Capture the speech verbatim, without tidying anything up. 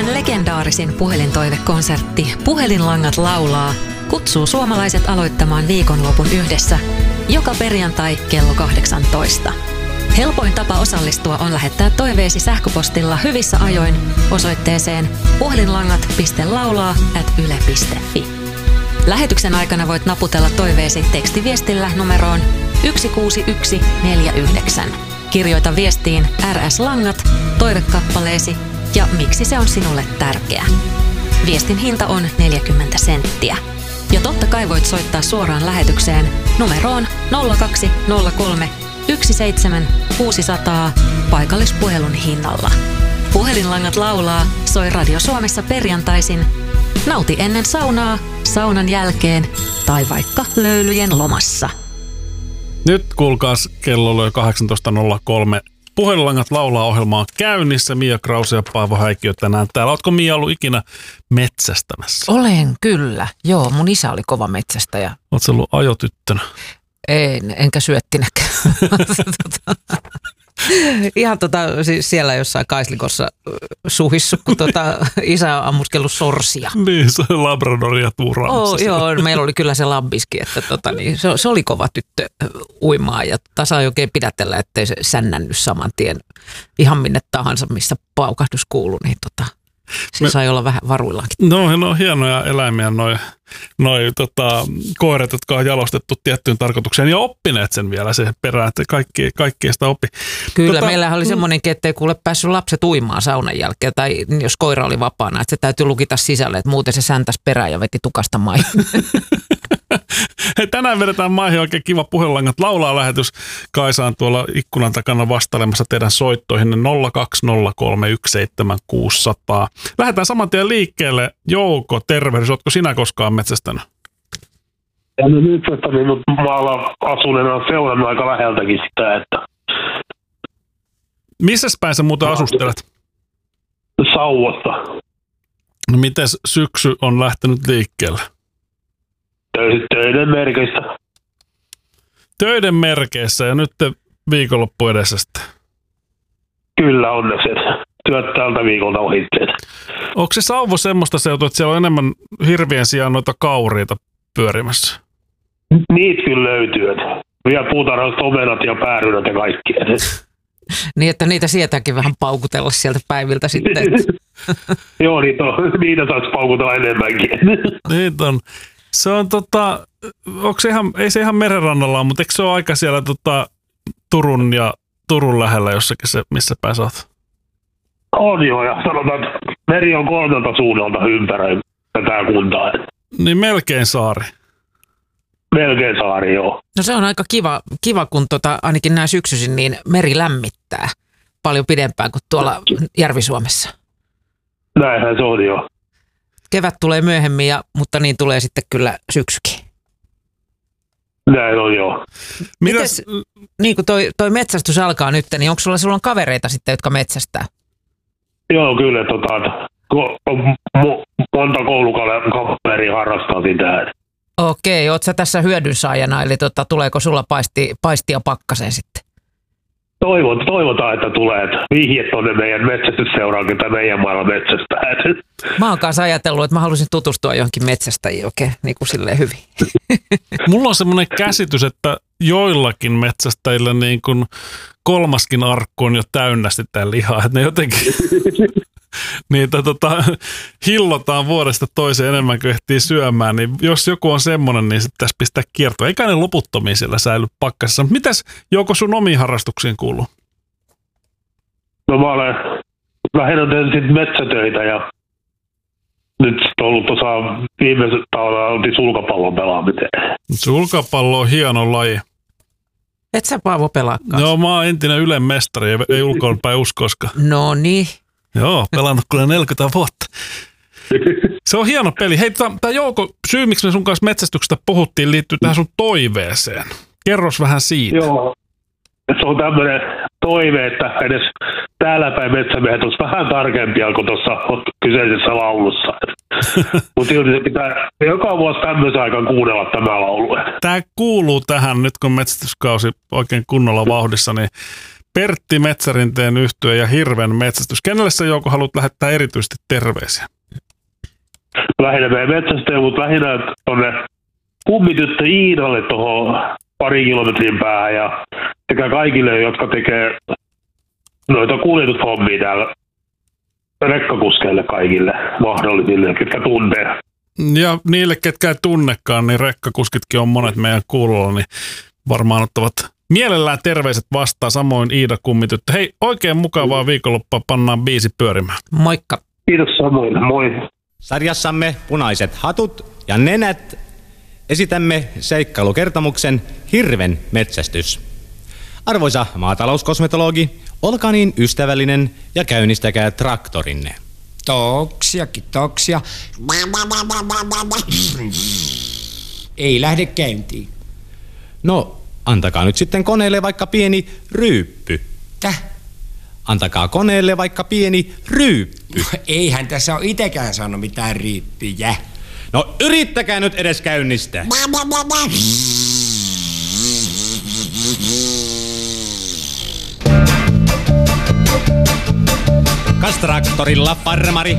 Suomen legendaarisin puhelintoivekonsertti Puhelinlangat laulaa kutsuu suomalaiset aloittamaan viikonlopun yhdessä joka perjantai kello kahdeksantoista. Helpoin tapa osallistua on lähettää toiveesi sähköpostilla hyvissä ajoin osoitteeseen puhelinlangat piste laulaa ät yle piste fi. Lähetyksen aikana voit naputella toiveesi tekstiviestillä numeroon yksi kuusi yksi neljä yhdeksän. Kirjoita viestiin R S-langat, toivekappaleesi ja miksi se on sinulle tärkeä. Viestin hinta on neljäkymmentä senttiä. Ja totta kai voit soittaa suoraan lähetykseen numeroon nolla kaksi nolla kolme yksi seitsemän kuusi nolla nolla paikallispuhelun hinnalla. Puhelinlangat laulaa soi Radio Suomessa perjantaisin. Nauti ennen saunaa, saunan jälkeen tai vaikka löylyjen lomassa. Nyt kuulkaas kello on kahdeksantoista nolla kolme. Puhelinlangat laulaa -ohjelma on käynnissä. Mia Krause ja Paavo Häikkiö tänään täällä. Ootko Mia ollut ikinä metsästämässä? Olen kyllä. Joo, mun isä oli kova metsästäjä. Ootko ollut ajotyttönä? En, enkä syöttinäkään. Ihan tota, siis siellä jossain Kaislikossa suhissu, kun tota, isä on ammuskellut sorsia. Niin, se on labradoria tuuraamassa. Oh, joo, meillä oli kyllä se labbiski, että tota, niin, se, se oli kova tyttö uimaa ja sai oikein pidätellä, ettei se sännännyt saman tien ihan minne tahansa, missä paukahdus kuului, niin tota, se Me, sai olla vähän varuillaankin. No, ne on hienoja eläimiä, noi, noi tota, koirat, jotka on jalostettu tiettyyn tarkoitukseen ja oppineet sen vielä se perään, että kaikki, kaikki sitä oppi. Kyllä, tota, meillähän oli semmoinenkin, ettei kuule päässyt lapset uimaan saunan jälkeen, tai jos koira oli vapaana, että se täytyy lukita sisälle, että muuten se säntäsi perään ja veti tukasta maihin. Hei, tänään vedetään maihin oikein kiva Puhelinlangat laulaa -lähetys. Kaisa on tuolla ikkunan takana vastailemassa teidän soittoihin nolla kaksi nolla kolme yksi seitsemän kuusi nolla nolla. Lähdetään saman tien liikkeelle. Jouko, tervehdys. Ootko sinä koskaan metsästänyt? En ole metsästänyt, mutta maalla asuneena on seurannut aika läheltäkin sitä, että... Missäs päin sä muuten asustelet? Sauvassa. No mites syksy on lähtenyt liikkeelle? Töiden merkeissä. Töiden merkeissä ja nyt viikonloppu edessä sitten. Kyllä onneksi. Työt tältä viikolta ohitteet. Onko se Sauvo semmoista seutua, että siellä on enemmän hirvien sijaan noita kauriita pyörimässä? Niitä kyllä löytyy. Vielä puutarhasta omenat ja päärynät ja kaikki. Niin, että niitä sietääkin vähän paukutella sieltä päiviltä sitten. Joo, niitä, on, niitä saisi paukutella enemmänkin. Niitä on. Se on tota, onko se ihan, ei se ihan merenrannalla ole, mutta eikö se ole aika siellä tota, Turun ja Turun lähellä jossakin se, missä päin sä oot? On joo, ja sanotaan, että meri on kolmelta suunnalta ympäröi tätä kuntaa. Niin melkein saari. Melkein saari, joo. No se on aika kiva, kiva kun tota, ainakin näin syksyisin, niin meri lämmittää paljon pidempään kuin tuolla Järvi-Suomessa. Näinhän se on, joo. Kevät tulee myöhemmin, ja, mutta niin tulee sitten kyllä syksykin. Näin on, joo. Mites, niin kuin toi, toi metsästys alkaa nyt, niin onko sulla, sulla on kavereita sitten, jotka metsästää? Joo, kyllä. Tota, monta koulukaveria harrastaa sitä. Okei, oot sä tässä hyödynsaajana, eli tota, tuleeko sulla paisti, paistia pakkaseen sitten? Toivot, toivotaan, että tulee vihje tuonne meidän metsästysseuraan, ketä meidän maalla metsästää. Mä oon kanssa ajatellut, että mä haluaisin tutustua johonkin metsästäjiin oikein niin kuin silleen hyvin. Mulla on semmoinen käsitys, että joillakin metsästäjillä niin kuin kolmaskin arkku on jo täynnä sitä lihaa, että ne jotenkin niitä tota, hillotaan vuodesta toiseen enemmän kuin ehtii syömään, niin jos joku on semmoinen, niin sitten tässä pistää kiertoa. Eikä ne loputtomiin siellä säily pakkasessa. Mutta mitäs Jouko sun omiin harrastuksiin kuuluu? No mä olen lähinnä tehnyt metsätöitä ja nyt sitten ollut tuossa viime talvella oltiin sulkapallon pelaamiseen. Sulkapallo on hieno laji. Et sä Paavo pelaakaan? Joo, mä oon entinen Ylen mestari, ei ulkoonpäin uskoskaan. No niin. Joo, pelannut kyllä neljäkymmentä vuotta. Se on hieno peli. Hei, tämä Jouko, syy miksi me sun kanssa metsästyksestä puhuttiin, liittyy tähän sun toiveeseen. Kerros vähän siitä. Joo, se on tämmöinen toive, että edes täällä päin metsämiehet olisi vähän tarkempia kuin tuossa kyseisessä laulussa. Mutta silti se pitää joka vuosi tämmöisen aikaan kuunnella tämä laulu. Tämä kuuluu tähän nyt, kun metsästyskausi oikein kunnolla vauhdissa, niin Pertti Metsärinteen yhtye ja hirven metsästys. Kenelle sä, Jouko, haluat lähettää erityisesti terveisiä? Lähinnä meidän metsästäjä, mutta lähinnä tuonne kummityttö Iidalle tuohon pari kilometrin päähän ja sekä kaikille, jotka tekee noita kuljetushommia täällä rekkakuskeille kaikille mahdollisille, ketkä tuntee. Ja niille, ketkä ei tunnekaan, niin rekkakuskitkin on monet meidän kuulolla, niin varmaan ottavat mielellään terveiset vastaan, samoin Iida kummityttö. Hei, oikein mukavaa viikonloppua, pannaan biisi pyörimään. Moikka. Kiitos samoin, moi. Sarjassamme Punaiset hatut ja nenät esitämme seikkailukertomuksen Hirven metsästys. Arvoisa maatalouskosmetologi, olkaa niin ystävällinen ja käynnistäkää traktorinne. Toksia, kitoksia. Ei lähde käyntiin. No, antakaa nyt sitten koneelle vaikka pieni ryyppy. Täh? Antakaa koneelle vaikka pieni ryyppy. Eihän tässä ole itekään saanut mitään riippiä. No, yrittäkää nyt edes käynnistää. Kas traktorilla farmari